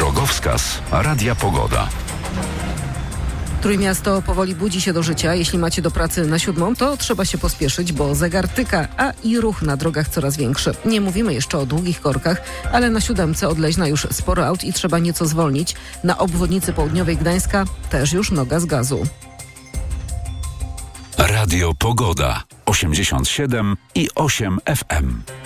Drogowskaz Radia Pogoda. Trójmiasto powoli budzi się do życia. Jeśli macie do pracy na 7, to trzeba się pospieszyć, bo zegar tyka, a i ruch na drogach coraz większy. Nie mówimy jeszcze o długich korkach, ale na 7 od Leźna już sporo aut i trzeba nieco zwolnić. Na obwodnicy południowej Gdańska też już noga z gazu. Radio Pogoda 87,8 FM.